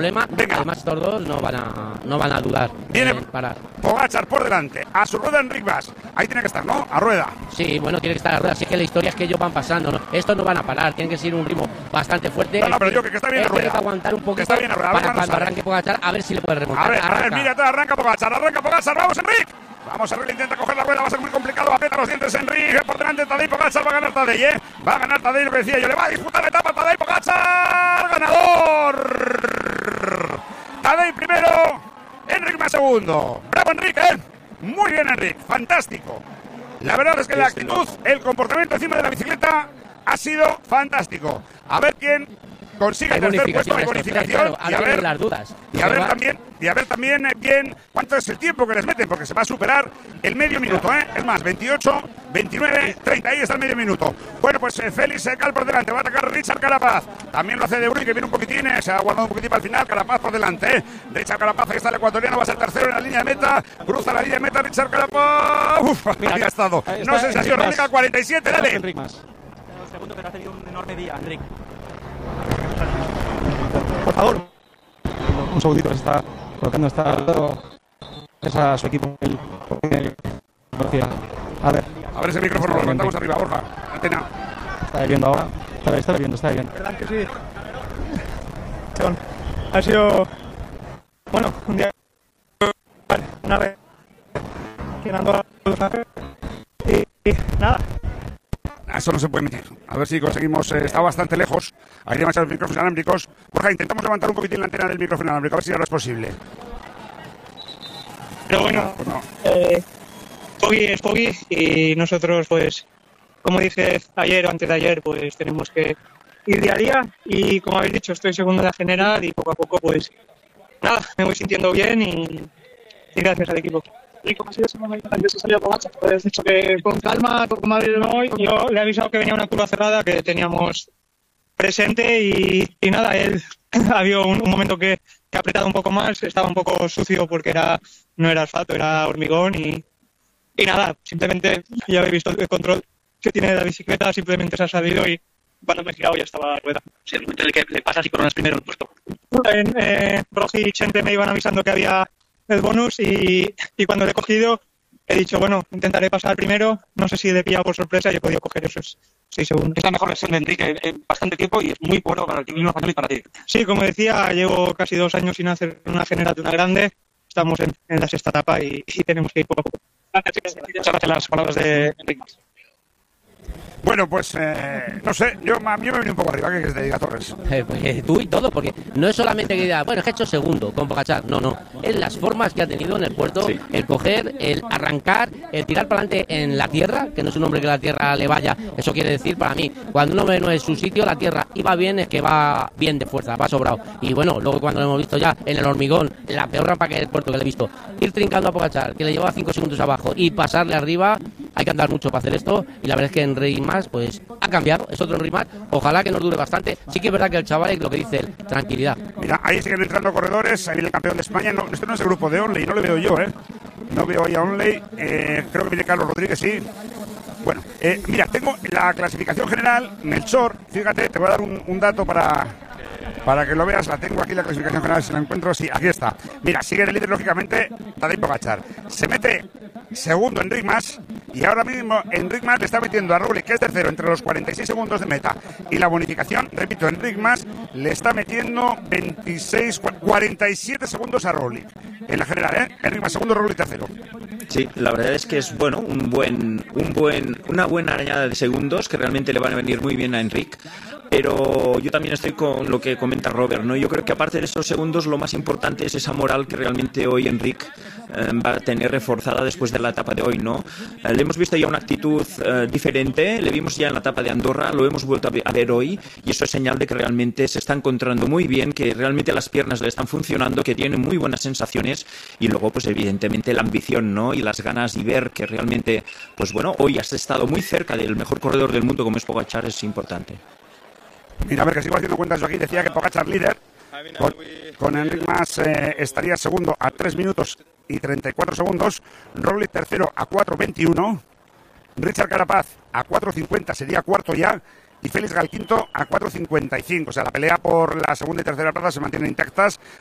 problema. Venga. Además, estos dos no van a dudar Viene en parar. Pogačar por delante, a su rueda Enric Mas. Ahí tiene que estar, ¿no? A rueda. Sí, bueno, tiene que estar a rueda. Así que la historia es que ellos van pasando, ¿no? Estos no van a parar, tienen que seguir un ritmo bastante fuerte. No, pero yo que está bien a rueda. Tiene que aguantar un poquito está bien a rueda. para cuando arranque Pogačar, a ver si le puede remontar. A ver, mira, arranca Pogačar, vamos Enric. Vamos, Enric intenta coger la rueda, va a ser muy complicado, aprieta los dientes Enric, por delante Tadej Pogačar, va a ganar Tadej, va a ganar Tadej, lo que decía yo, le va a disputar la etapa Tadej Pogačar, ganador. Tadej primero, Enric Mas segundo. Bravo Enric, muy bien Enric, fantástico. La verdad es que la actitud, el comportamiento encima de la bicicleta ha sido fantástico. A ver quién consigue el tercer puesto de bonificación, claro, y a ver las dudas. Y a ver también bien cuánto es el tiempo que les meten, porque se va a superar el medio minuto, Es más, 28, 29, 30, ahí está el medio minuto. Bueno, pues Félix Gal por delante, va a atacar Richard Carapaz. También lo hace De Bruyne, que viene un poquitín, se ha guardado un poquitín para el final. Carapaz por delante, Richard Carapaz, ahí está el ecuatoriano, va a ser tercero en la línea de meta. Cruza la línea de meta, Richard Carapaz. Mira, ahí ha estado. No sé si ha sido Rónica 47, dale. Enric Mas. El segundo, pero ha tenido un enorme día, Enric. Por favor. Un segundito, se está colocando, es a su equipo. A ver ese micrófono, lo levantamos arriba, Borja. Antena. Está viendo ahora. Está viendo. ¿Verdad que sí? Ha sido, bueno, un día una vez llenando y nada. Eso no se puede meter. A ver si conseguimos. Está bastante lejos. Hay demasiados micrófonos inalámbricos. Borja, intentamos levantar un poquitín la antena del micrófono inalámbrico. A ver si ahora es posible. Pero bueno, pues no. Poggi es Poggi y nosotros, pues, como dije ayer o antes de ayer, pues tenemos que ir día a día. Y como habéis dicho, estoy segundo en la general y poco a poco, pues, nada, me voy sintiendo bien y gracias al equipo. ¿Y cómo ha sido ese momento de su salida Pogačar? Pues has dicho que con calma, con madre no voy. Yo le he avisado que venía una curva cerrada que teníamos presente y nada, él había un momento que ha apretado un poco más, estaba un poco sucio porque no era asfalto, era hormigón y nada, simplemente ya habéis visto el control que tiene de la bicicleta, simplemente se ha salido y cuando me he girado ya estaba la rueda. Sí, el momento en el que le pasas y coronas primero el puesto. Rogi y Chente me iban avisando que había el bonus y cuando le he cogido he dicho, bueno, intentaré pasar primero, no sé si le he pillado por sorpresa y he podido coger esos 6 segundos. Es la mejor versión de Enrique en bastante tiempo y es muy bueno para el ciclismo español y para ti. Sí, como decía, llevo casi 2 años sin hacer una general de una grande, estamos en la sexta etapa y tenemos que ir poco a poco. Muchas gracias las palabras de Enrique. Bueno, pues no sé, a mí me viene un poco arriba, ¿qué te diga, Torres? Pues tú y todo, porque no es solamente que diga, bueno, es que he hecho segundo con Pogačar, no, es las formas que ha tenido en el puerto, sí. El coger, el arrancar, el tirar para adelante en la tierra, que no es un hombre que la tierra le vaya, eso quiere decir para mí, cuando un hombre no es su sitio, la tierra iba bien, es que va bien de fuerza, va sobrado, y bueno, luego cuando lo hemos visto ya en el hormigón, la peor rampa que del puerto que le he visto, ir trincando a Pogačar, que le llevaba 5 segundos abajo, y pasarle arriba, hay que andar mucho para hacer esto, y la verdad es que Enric Mas pues ha cambiado, es otro Enric Mas, ojalá que nos dure bastante. Sí que es verdad que el chaval es lo que dice él, tranquilidad. Mira, ahí siguen entrando corredores, ahí viene el campeón de España, no, este no es el grupo de Onley, no le veo yo, no veo ahí a Onley, creo que viene Carlos Rodríguez, sí. Bueno, mira, tengo la clasificación general, Melchor, fíjate, te voy a dar un dato para que lo veas, la tengo aquí la clasificación general, si la encuentro, sí, aquí está. Mira, sigue el líder, lógicamente, Tadej Pogačar. Se mete segundo Enric Mas, y ahora mismo Enric Mas le está metiendo a Roglic, que es tercero, entre los 46 segundos de meta. Y la bonificación, repito, Enric Mas le está metiendo 47 segundos a Roglic. En la general, Enric Mas segundo, Roglic tercero. Sí, la verdad es que es bueno, una buena arañada de segundos que realmente le van a venir muy bien a Enric. Pero yo también estoy con lo que comenta Robert, ¿no? Yo creo que aparte de esos segundos, lo más importante es esa moral que realmente hoy Enric va a tener reforzada después de la etapa de hoy, ¿no? Le hemos visto ya una actitud diferente, le vimos ya en la etapa de Andorra, lo hemos vuelto a ver hoy, y eso es señal de que realmente se está encontrando muy bien, que realmente las piernas le están funcionando, que tiene muy buenas sensaciones, y luego, pues evidentemente la ambición, ¿no? Y las ganas de ver que realmente, pues bueno, hoy has estado muy cerca del mejor corredor del mundo como es Pogačar, es importante. Mira, a ver, que sigo haciendo cuentas yo aquí. Decía que Pogačar líder. Con Enric Mas estaría segundo a 3 minutos y 34 segundos. Roglic tercero a 4.21. Richard Carapaz a 4.50 sería cuarto ya. y Félix Galquinto a 4.55. O sea, la pelea por la segunda y tercera plaza se mantienen intactas.